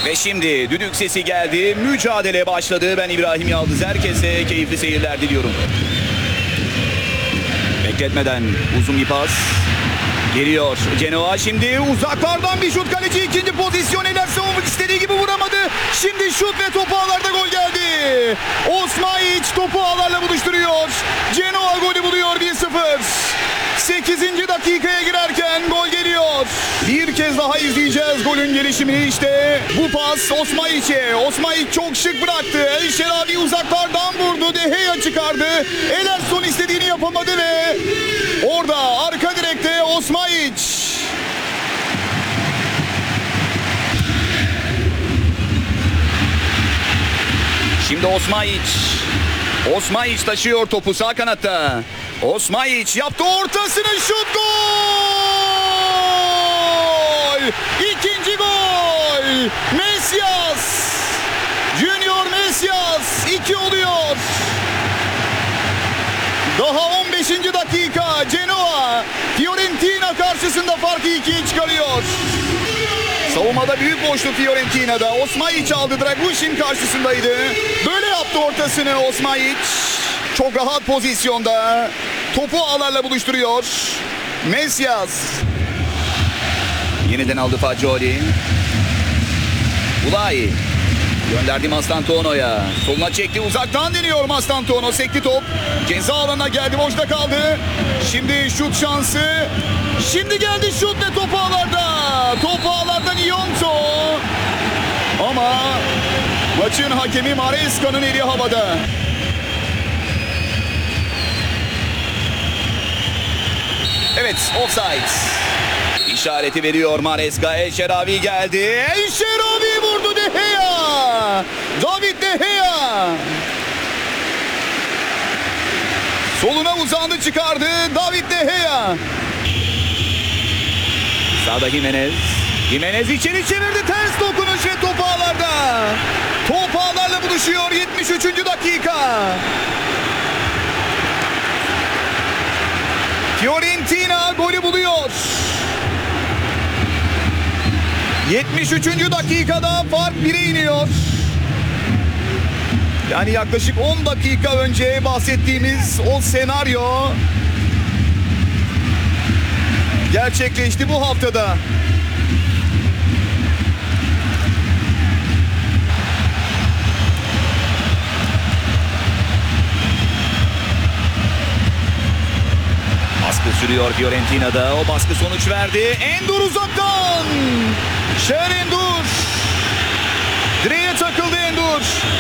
Ve şimdi düdük sesi geldi. Mücadele başladı. Ben İbrahim Yaldız. Herkese keyifli seyirler diliyorum. Bekletmeden uzun bir pas. Geliyor Genoa, şimdi uzaklardan bir şut, kaleci ikinci pozisyon, eller savunmak istediği gibi vuramadı. Şimdi şut ve topu ağlarda, gol geldi. Osmaić topu ağlarla buluşturuyor. Genoa golü buluyor 1-0. 8. dakikaya girerken gol geliyor. Bir kez daha izleyeceğiz golün gelişimini. İşte bu pas Osmaić'e. Osmaić çok şık bıraktı. El Şerabi uzaklardan vurdu. De Gea çıkardı. Ederson istediğini yapamadı ve orada arka direkte Osmaić. Şimdi Osmaić taşıyor topu sağ kanatta. Osmaić yaptı ortasını, şut, gol! İkinci gol! Messias! Junior Messias 2 oluyor. Daha 15. dakika, Genoa Fiorentina karşısında farkı 2'ye çıkarıyor. Savunmada büyük boşluk Fiorentina'da. Osmaić aldı, Dragushin karşısındaydı. Böyle yaptı ortasını Osmaić. Çok rahat pozisyonda. Topu ağlarla buluşturuyor. Messias. Yeniden aldı Fagioli. Ulay. Gönderdi Mastantuono'ya. Soluna çekti, uzaktan deniyor Mastantuono. Sekti top. Ceza alanına geldi, boşta kaldı. Şimdi şut şansı. Şimdi geldi şut ve top ağlarda. Top ağlarda Nyonto. Ama maçın hakemi Maresca'nın eli havada. Evet, offside. İşareti veriyor Maresca. El Şerabi geldi. El Şerabi vurdu, De Gea. David De Gea. Soluna uzandı, çıkardı. David De Gea. Sağda Jimenez. Jimenez içeri çevirdi. Ters dokunuş ve top ağlarda. Top ağlarla buluşuyor 73. dakika. Fiorentina golü buluyor. 73. dakikada fark 1'e iniyor. Yani yaklaşık 10 dakika önce bahsettiğimiz o senaryo gerçekleşti bu haftada. Baskı sürüyor Fiorentina'da. O baskı sonuç verdi. Endur uzaktan. Şer Endur. Direğe takıldı Endur.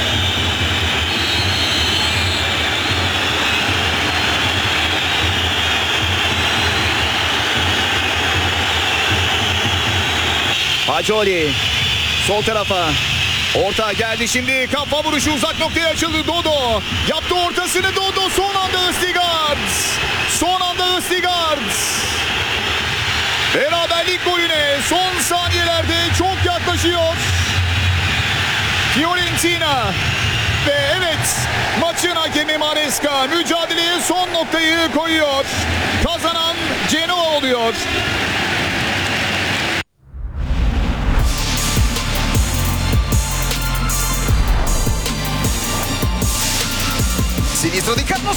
Fagioli. Sol tarafa. Orta geldi şimdi. Kafa vuruşu uzak noktaya açıldı. Dodo. Yaptı ortasını Dodo. Son anda Østigard. Son anda Østigard. Beraberlik golüne son saniyelerde çok yaklaşıyor Fiorentina. Ve evet, maçın hakemi Maresca mücadeleye son noktayı koyuyor. Kazanan Genoa oluyor.